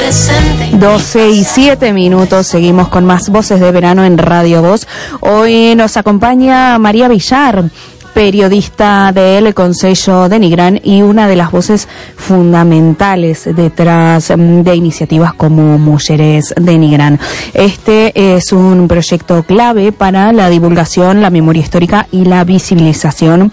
12:07, seguimos con más Voces de Verano en Radio Voz. Hoy nos acompaña María Villar, periodista del Concello de Nigrán y una de las voces fundamentales detrás de iniciativas como Mujeres de Nigrán. Este es un proyecto clave para la divulgación, la memoria histórica y la visibilización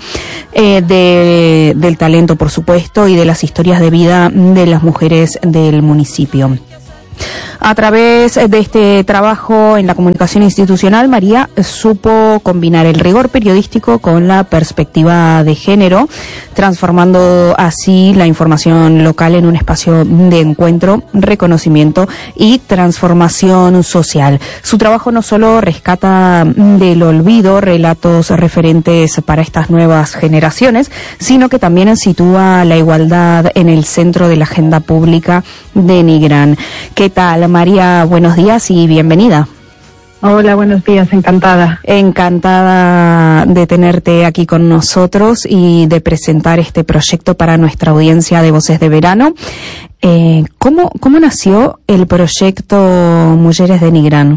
del talento, por supuesto, y de las historias de vida de las mujeres del municipio. A través de este trabajo en la comunicación institucional, María supo combinar el rigor periodístico con la perspectiva de género, transformando así la información local en un espacio de encuentro, reconocimiento y transformación social. Su trabajo no solo rescata del olvido relatos referentes para estas nuevas generaciones, sino que también sitúa la igualdad en el centro de la agenda pública de Nigrán. ¿Qué tal, María? Buenos días y bienvenida. Hola, buenos días, encantada. Encantada de tenerte aquí con nosotros y de presentar este proyecto para nuestra audiencia de Voces de Verano. ¿Cómo nació el proyecto Mujeres de Nigrán?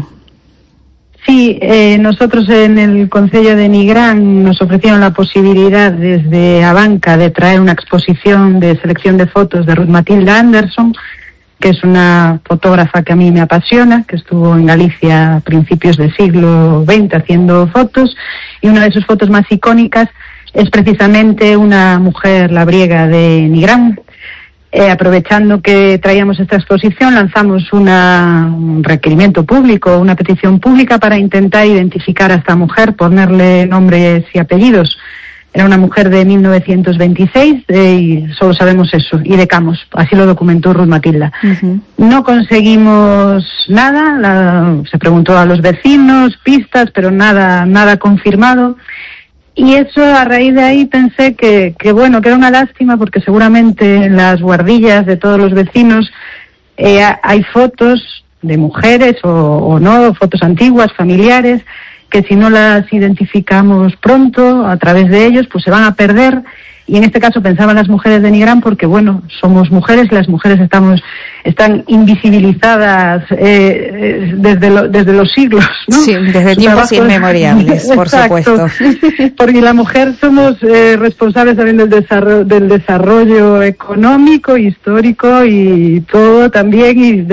Sí, nosotros en el Concello de Nigrán nos ofrecieron la posibilidad desde Abanca de traer una exposición de selección de fotos de Ruth Matilda Anderson, que es una fotógrafa que a mí me apasiona, que estuvo en Galicia a principios del siglo XX haciendo fotos, y una de sus fotos más icónicas es precisamente una mujer labriega de Nigrán. Aprovechando que traíamos esta exposición, lanzamos un requerimiento público, una petición pública para intentar identificar a esta mujer, ponerle nombres y apellidos. Era una mujer de 1926 y solo sabemos eso, y de Camos, así lo documentó Ruth Matilda. Uh-huh. No conseguimos nada, se preguntó a los vecinos, pistas, pero nada confirmado. Y eso, a raíz de ahí pensé que era una lástima, porque seguramente en las guardillas de todos los vecinos hay fotos de mujeres o no, fotos antiguas, familiares, que si no las identificamos pronto a través de ellos, pues se van a perder. Y en este caso pensaba en las mujeres de Nigrán porque, somos mujeres y las mujeres están invisibilizadas desde los siglos, ¿no? Sí, desde tiempos inmemoriales, por supuesto. Porque la mujer somos responsables también del desarrollo económico, histórico y todo también,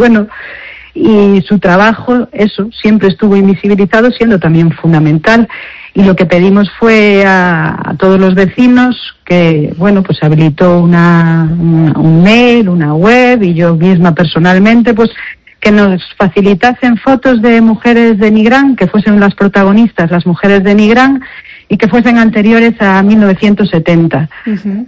y su trabajo, eso, siempre estuvo invisibilizado, siendo también fundamental. Y lo que pedimos fue a todos los vecinos que, se habilitó un mail, una web, y yo misma personalmente, que nos facilitasen fotos de mujeres de Nigrán, que fuesen las protagonistas, las mujeres de Nigrán, y que fuesen anteriores a 1970. Uh-huh.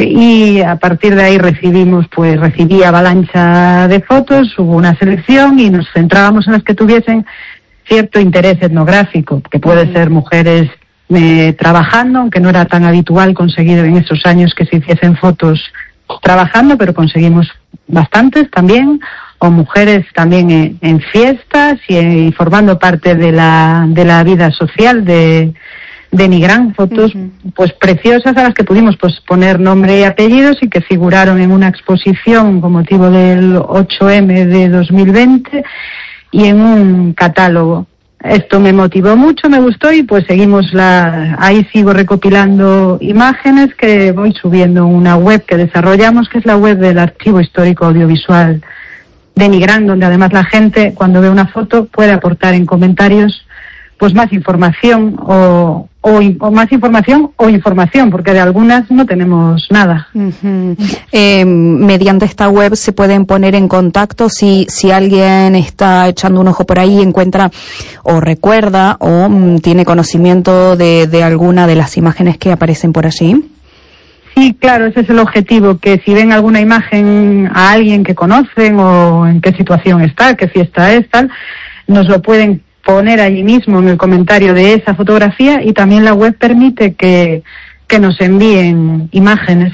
Y a partir de ahí recibí avalancha de fotos, hubo una selección y nos centrábamos en las que tuviesen cierto interés etnográfico, que puede ser mujeres trabajando, aunque no era tan habitual conseguir en esos años que se hiciesen fotos trabajando, pero conseguimos bastantes también, o mujeres también en fiestas y formando parte de la vida social de Nigrán, fotos preciosas a las que pudimos poner nombre y apellidos y que figuraron en una exposición con motivo del 8M de 2020 y en un catálogo. Esto me motivó mucho, me gustó y ahí sigo recopilando imágenes que voy subiendo en una web que desarrollamos, que es la web del Archivo Histórico Audiovisual de Nigrán, donde además la gente, cuando ve una foto, puede aportar en comentarios más información o más información o información, porque de algunas no tenemos nada. Uh-huh. Mediante esta web se pueden poner en contacto si alguien está echando un ojo por ahí, encuentra o recuerda o tiene conocimiento de alguna de las imágenes que aparecen por allí. Sí, claro, ese es el objetivo, que si ven alguna imagen a alguien que conocen o en qué situación está, qué fiesta es, tal, nos lo pueden poner allí mismo en el comentario de esa fotografía, y también la web permite que nos envíen imágenes.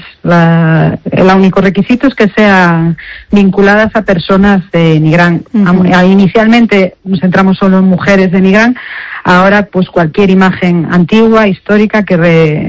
El único requisito es que sean vinculadas a personas de Nigrán. Uh-huh. Inicialmente nos centramos solo en mujeres de Nigrán, ahora cualquier imagen antigua, histórica, que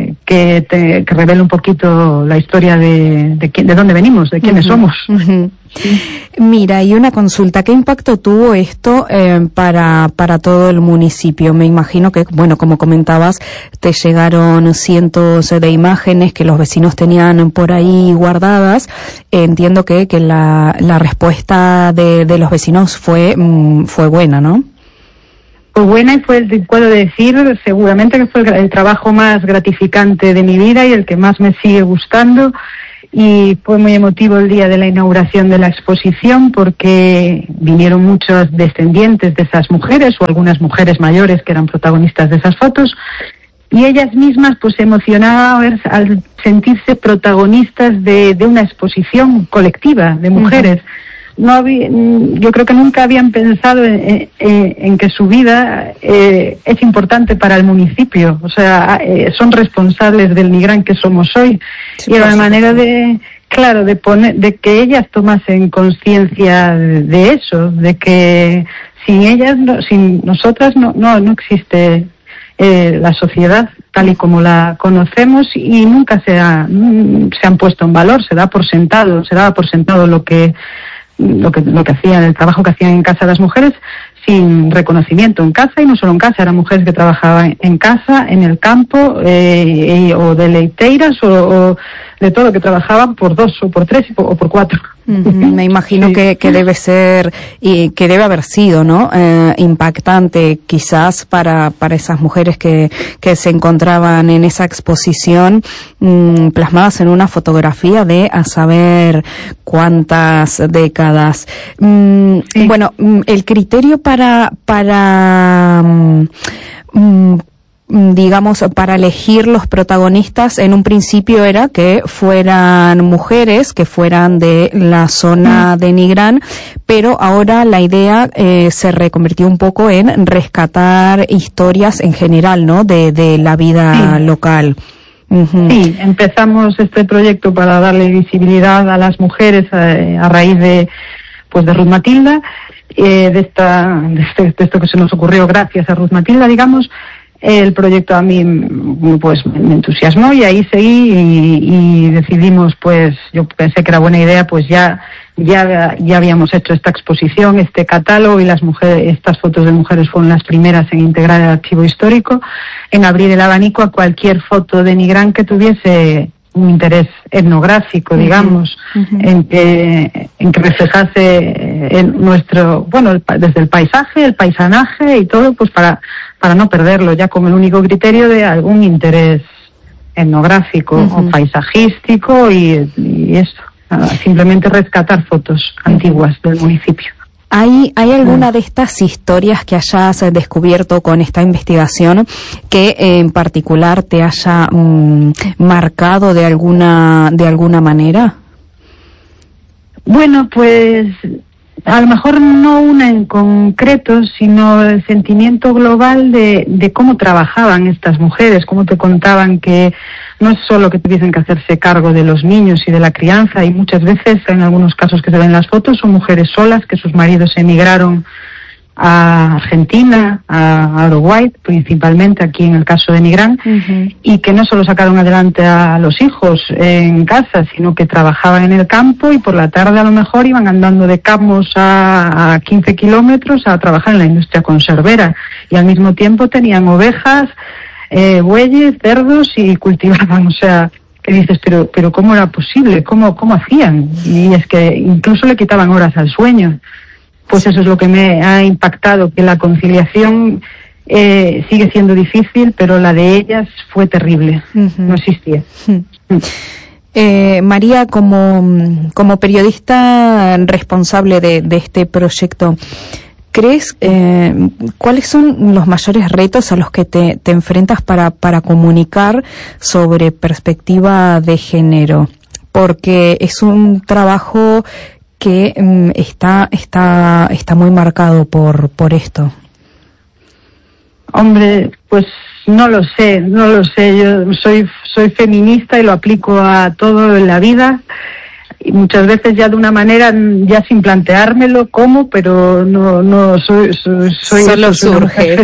revele un poquito la historia de dónde venimos, de quiénes somos. Uh-huh. Mira, y una consulta, ¿qué impacto tuvo esto para todo el municipio? Me imagino que, bueno, como comentabas, te llegaron cientos de imágenes que los vecinos tenían por ahí guardadas. Entiendo que la respuesta de los vecinos fue buena, ¿no? Fue buena y puedo decir, seguramente que fue el trabajo más gratificante de mi vida y el que más me sigue gustando. Y fue muy emotivo el día de la inauguración de la exposición porque vinieron muchos descendientes de esas mujeres o algunas mujeres mayores que eran protagonistas de esas fotos y ellas mismas pues se emocionaban al sentirse protagonistas de una exposición colectiva de mujeres. Yo creo que nunca habían pensado en que su vida es importante para el municipio, o sea, son responsables del Nigrán que somos hoy. Sí, y era una manera de que ellas tomasen conciencia de eso, de que sin nosotras no existe la sociedad tal y como la conocemos y nunca se han puesto en valor, se daba por sentado lo que hacían, el trabajo que hacían en casa las mujeres sin reconocimiento en casa y no solo en casa, eran mujeres que trabajaban en casa, en el campo o de leiteiras o de todo, que trabajaban por 2 o por 3 o por 4. Me imagino sí. que debe ser y que debe haber sido, ¿no? Impactante quizás para esas mujeres que se encontraban en esa exposición plasmadas en una fotografía de a saber cuántas décadas. Sí. Bueno, el criterio para digamos, para elegir los protagonistas en un principio era que fueran mujeres, que fueran de la zona de Nigrán, pero ahora la idea se reconvirtió un poco en rescatar historias en general, ¿no? De la vida local. Sí, empezamos este proyecto para darle visibilidad a las mujeres a raíz de Ruth Matilda, de esto que se nos ocurrió gracias a Ruth Matilda, digamos. El proyecto a mí pues me entusiasmó y ahí seguí y decidimos, pues yo pensé que era buena idea, pues ya habíamos hecho esta exposición, este catálogo y estas fotos de mujeres fueron las primeras en integrar el archivo histórico, en abrir el abanico a cualquier foto de Nigrán que tuviese un interés etnográfico, digamos, en que reflejase nuestro, desde el paisaje, el paisanaje y todo, pues para no perderlo, ya con el único criterio de algún interés etnográfico o paisajístico y esto, simplemente rescatar fotos antiguas del municipio. ¿Hay alguna de estas historias que hayas descubierto con esta investigación que en particular te haya marcado de alguna manera? Bueno, pues a lo mejor no una en concreto, sino el sentimiento global de cómo trabajaban estas mujeres, cómo te contaban que no es solo que tuviesen que hacerse cargo de los niños y de la crianza, y muchas veces, en algunos casos que se ven en las fotos, son mujeres solas que sus maridos emigraron a Argentina, a Uruguay, principalmente aquí en el caso de Nigrán, y que no solo sacaron adelante a los hijos en casa, sino que trabajaban en el campo y por la tarde a lo mejor iban andando de Camos a 15 kilómetros a trabajar en la industria conservera, y al mismo tiempo tenían ovejas, bueyes, cerdos y cultivaban, o sea, que dices, pero ¿cómo era posible? ¿Cómo hacían? Y es que incluso le quitaban horas al sueño. Pues eso es lo que me ha impactado, que la conciliación sigue siendo difícil, pero la de ellas fue terrible, no existía. María, como periodista responsable de este proyecto, ¿crees cuáles son los mayores retos a los que te enfrentas para comunicar sobre perspectiva de género? Porque es un trabajo que está muy marcado por esto. Hombre, pues no lo sé. Yo soy feminista y lo aplico a todo en la vida. Y muchas veces ya de una manera, ya sin planteármelo cómo, pero no soy solo surge.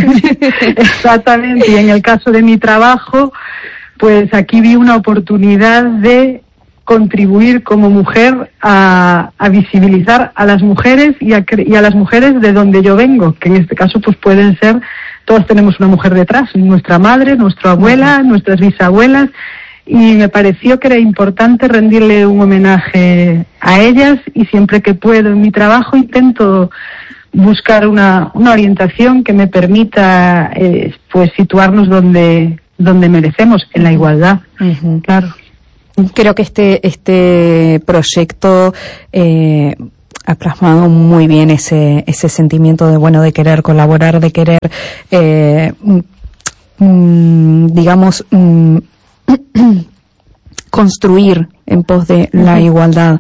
Exactamente, y en el caso de mi trabajo, pues aquí vi una oportunidad de contribuir como mujer a visibilizar a las mujeres y a las mujeres de donde yo vengo, que en este caso pues pueden ser, todos tenemos una mujer detrás, nuestra madre, nuestra abuela, nuestras bisabuelas, y me pareció que era importante rendirle un homenaje a ellas, y siempre que puedo en mi trabajo intento buscar una orientación que me permita pues situarnos donde merecemos, en la igualdad. Claro. Creo que este proyecto ha plasmado muy bien ese sentimiento de querer colaborar, de querer digamos construir en pos de la igualdad.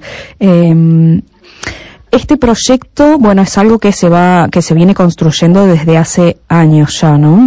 Este proyecto, es algo que se viene construyendo desde hace años ya, ¿no?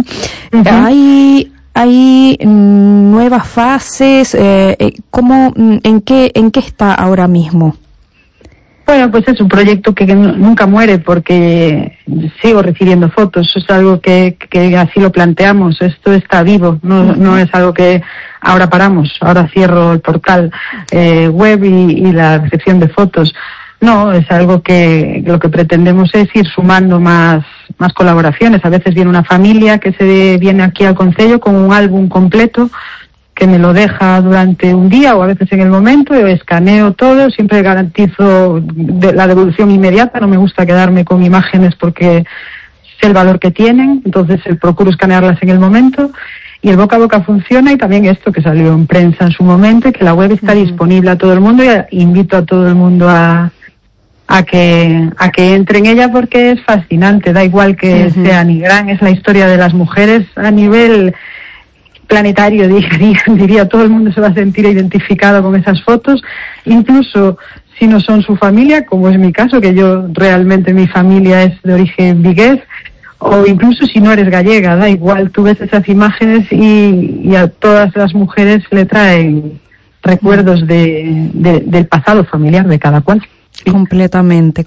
Hay nuevas fases, ¿en qué está ahora mismo? Bueno, pues es un proyecto que nunca muere, porque sigo recibiendo fotos, es algo que así lo planteamos, esto está vivo, no es algo que ahora paramos, ahora cierro el portal web y la recepción de fotos. No, es algo que lo que pretendemos es ir sumando más colaboraciones. A veces viene una familia que se viene aquí al concello con un álbum completo que me lo deja durante un día o a veces en el momento, yo escaneo todo, siempre garantizo la devolución inmediata, no me gusta quedarme con imágenes porque sé el valor que tienen, entonces procuro escanearlas en el momento, y el boca a boca funciona, y también esto que salió en prensa en su momento, que la web está disponible a todo el mundo, y invito a todo el mundo a que entre en ella, porque es fascinante, da igual que sea Nigrán, es la historia de las mujeres a nivel planetario, diría, todo el mundo se va a sentir identificado con esas fotos, incluso si no son su familia, como es mi caso, que yo realmente mi familia es de origen vigués, o incluso si no eres gallega, da igual, tú ves esas imágenes y a todas las mujeres le traen recuerdos del pasado familiar de cada cual. Completamente.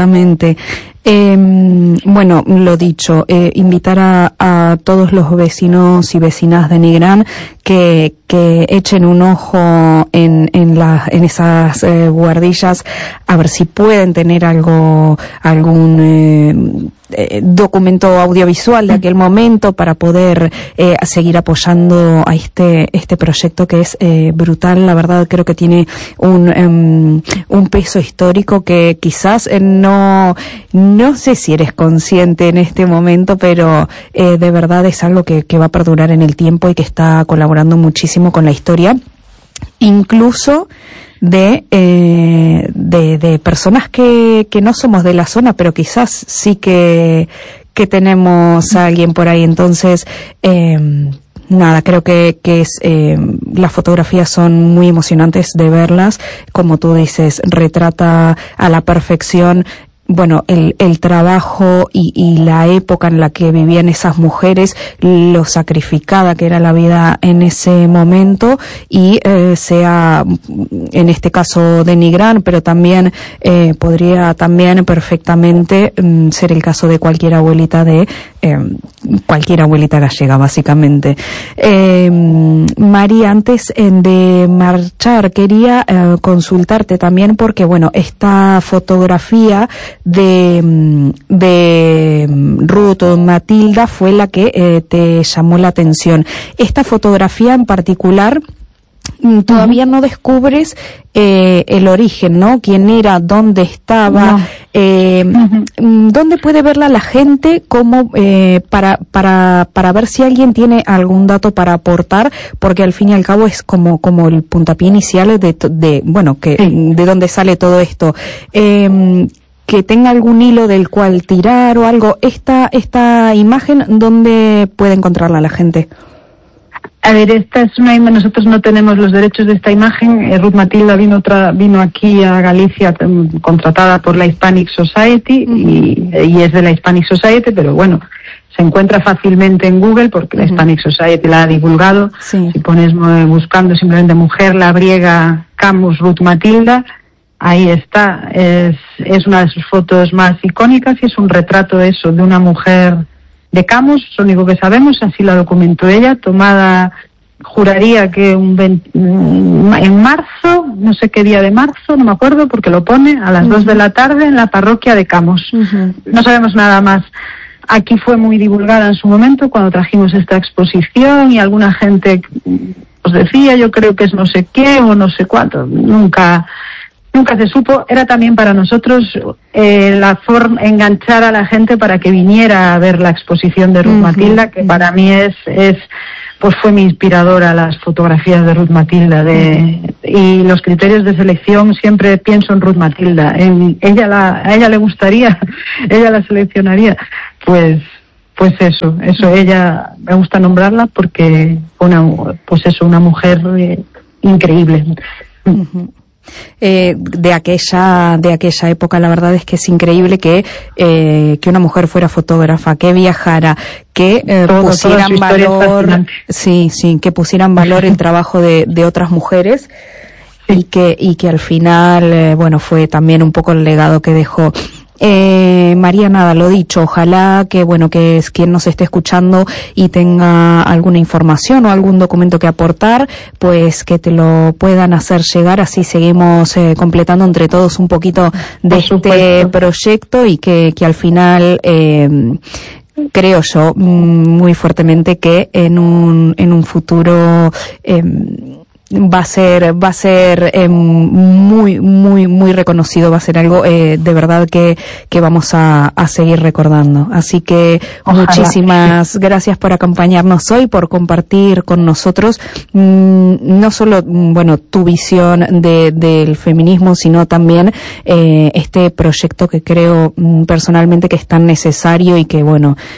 Lo dicho, invitar a todos los vecinos y vecinas de Nigrán que echen un ojo en esas guardillas, a ver si pueden tener algún documento audiovisual de aquel momento para poder seguir apoyando a este proyecto que es brutal. La verdad creo que tiene un peso histórico que quizás no sé si eres consciente en este momento, pero de verdad es algo que va a perdurar en el tiempo y que está colaborando muchísimo con la historia, incluso de personas que no somos de la zona, pero quizás sí que tenemos a alguien por ahí. Entonces, creo que las fotografías son muy emocionantes de verlas. Como tú dices, retrata a la perfección el trabajo y la época en la que vivían esas mujeres, lo sacrificada que era la vida en ese momento, y sea en este caso de Nigrán, pero también podría también perfectamente ser el caso de cualquier abuelita gallega, básicamente. María, antes de marchar, quería consultarte también porque, esta fotografía de Ruth o Matilda fue la que te llamó la atención. Esta fotografía en particular, todavía no descubres el origen, ¿no? ¿Quién era? ¿Dónde estaba? ¿Dónde puede verla la gente? ¿Cómo, para ver si alguien tiene algún dato para aportar? Porque al fin y al cabo es como el puntapié inicial de dónde sale todo esto. Que tenga algún hilo del cual tirar o algo. Esta imagen, ¿dónde puede encontrarla la gente? A ver, esta es nosotros no tenemos los derechos de esta imagen. Ruth Matilda vino aquí a Galicia contratada por la Hispanic Society y es de la Hispanic Society, pero se encuentra fácilmente en Google porque la Hispanic Society la ha divulgado. Sí. Si pones buscando simplemente mujer labriega Camus Ruth Matilda, ahí está. Es una de sus fotos más icónicas y es un retrato de una mujer de Camus, lo único que sabemos, así la documentó ella, tomada juraría que en marzo, no sé qué día de marzo, no me acuerdo porque lo pone, a las 2 de la tarde en la parroquia de Camos. No sabemos nada más. Aquí fue muy divulgada en su momento cuando trajimos esta exposición y alguna gente os decía, yo creo que es no sé qué o no sé cuánto. Nunca se supo. Era también para nosotros la forma enganchar a la gente para que viniera a ver la exposición de Ruth Matilda, que para mí pues fue mi inspiradora, las fotografías de Ruth Matilda, y los criterios de selección siempre pienso en Ruth Matilda. A ella le gustaría, ella la seleccionaría. Pues eso, ella me gusta nombrarla porque una mujer increíble. De aquella época, la verdad es que es increíble que una mujer fuera fotógrafa, que viajara, que pusieran valor, que pusieran valor el trabajo de otras mujeres, y que al final, fue también un poco el legado que dejó. María, nada, lo dicho, ojalá que es quien nos esté escuchando y tenga alguna información o algún documento que aportar, pues que te lo puedan hacer llegar, así seguimos completando entre todos un poquito de este proyecto y que al final creo yo muy fuertemente que en un futuro va a ser muy muy muy reconocido, va a ser algo de verdad que vamos a seguir recordando. Así que ojalá. Muchísimas gracias por acompañarnos hoy, por compartir con nosotros no solo tu visión del feminismo, sino también este proyecto que creo personalmente que es tan necesario y que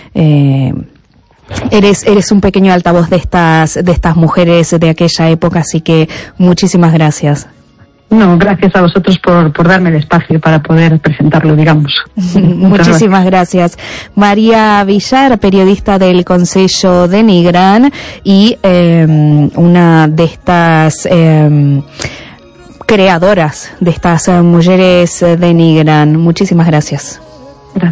eres un pequeño altavoz de estas mujeres de aquella época, así que muchísimas gracias. No, gracias a vosotros por darme el espacio para poder presentarlo, digamos. Muchísimas gracias. María Villar, periodista del Consello de Nigrán y una de estas creadoras de estas mujeres de Nigrán. Muchísimas gracias.